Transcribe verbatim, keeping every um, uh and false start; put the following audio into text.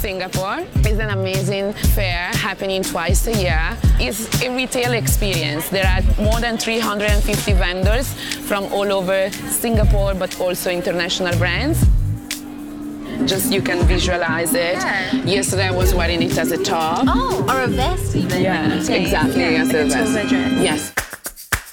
Singapore. It's an amazing fair happening twice a year. It's a retail experience. There are more than three hundred fifty vendors from all over Singapore, but also international brands. Just you can visualize it. Yeah. Yesterday I was wearing it as a top. Oh, or a vest even. Yeah, like you say. exactly. Yeah, As like a a vest. Tova dress. Yes.